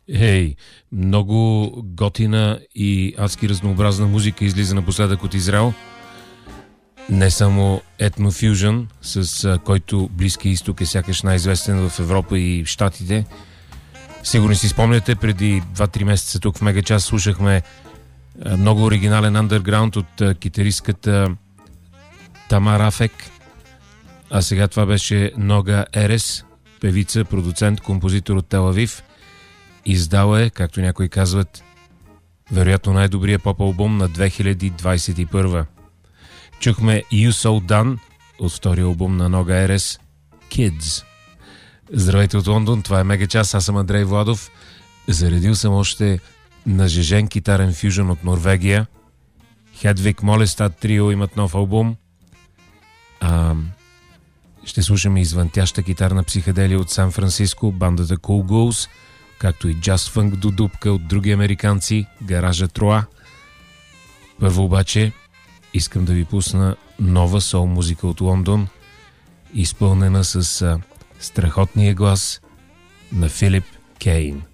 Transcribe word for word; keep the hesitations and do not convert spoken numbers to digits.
Ей, много готина и адски разнообразна музика излиза напоследък от Израел. Не само етнофюжън, с който Близкия изток е сякаш най-известен в Европа и в Щатите. Сигурно си спомняте, преди два-три месеца тук в Мегачас слушахме много оригинален андерграунд от китаристката Тамар Афек. А сега това беше Нога Ерес, певица, продуцент, композитор от Тел Авив. Издала е, както някои казват, вероятно най-добрия поп-албум на две хиляди двадесет и първа. Чухме You So Done от втория албум на Нога Ерес, Kids. Здравейте от Лондон, това е Мегачас, аз съм Андрей Владов. Заредил съм още нажежен китарен фюжън от Норвегия. Хедвиг Молестад Трио имат нов албум. А, ще слушаме извънтяща китарна психоделия от Сан Франциско, бандата Cool Ghouls, както и джаз фънк до дупка от други американци, Гаража Троа. Първо обаче искам да ви пусна нова сол музика от Лондон, изпълнена с а, страхотния глас на Филип Кейн.